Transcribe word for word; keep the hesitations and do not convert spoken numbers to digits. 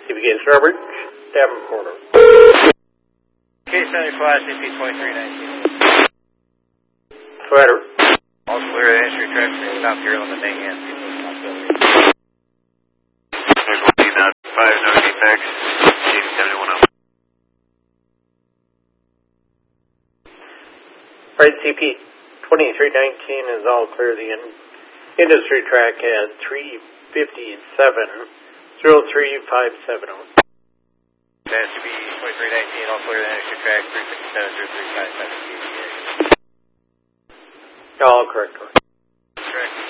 C B K Starbridge, Davenport. K seventy-five, C P twenty-three nineteen. Sweater. All clear at entry track from South Carolina, Mahan. There's one D dot five, no defects, seventy-one oh. Right, C P twenty-three nineteen is all clear. The in industry track at three fifty-seven, zero three five seven oh. That's C P twenty-three nineteen, all clear at entry track three fifty-seven, zero three five seven. All correct. Correct.